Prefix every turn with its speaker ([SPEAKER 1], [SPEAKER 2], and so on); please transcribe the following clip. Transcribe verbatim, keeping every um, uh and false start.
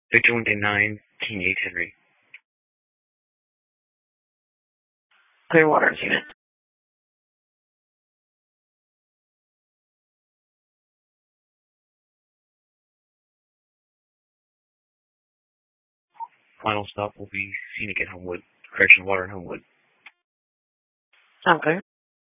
[SPEAKER 1] Victor one day nine, King eight Henry.
[SPEAKER 2] Clearwater unit.
[SPEAKER 1] Final stop will be Scenic at Homewood. Correction, Water and Homewood.
[SPEAKER 2] Sound clear.